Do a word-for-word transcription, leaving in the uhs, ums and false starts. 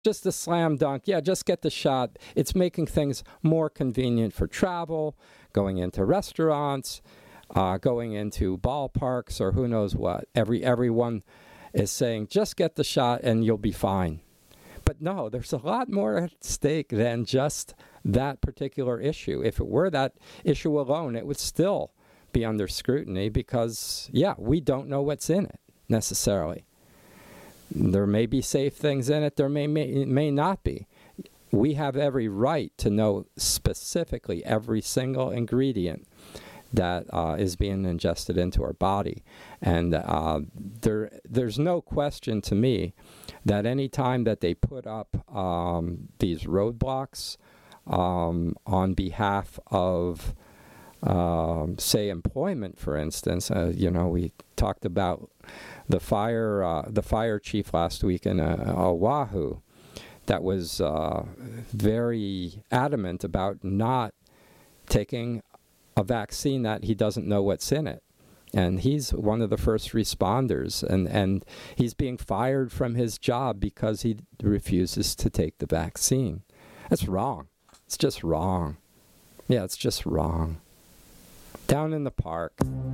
just a slam dunk. Yeah, just get the shot. It's making things more convenient for travel, going into restaurants, uh, going into ballparks, or who knows what. Every everyone is saying, just get the shot and you'll be fine. But no, there's a lot more at stake than just that particular issue. If it were that issue alone, it would still be under scrutiny because, yeah, we don't know what's in it necessarily. There may be safe things in it. There may, may may not be. We have every right to know specifically every single ingredient that uh, is being ingested into our body. And uh, there, there's no question to me that any time that they put up um, these roadblocks um, on behalf of, um, say, employment, for instance, uh, you know, we talked about the fire, uh, the fire chief last week in uh, Oahu that was uh, very adamant about not taking a vaccine that he doesn't know what's in it. And he's one of the first responders, and, and he's being fired from his job because he refuses to take the vaccine. That's wrong. It's just wrong. Yeah, it's just wrong. Down in the park.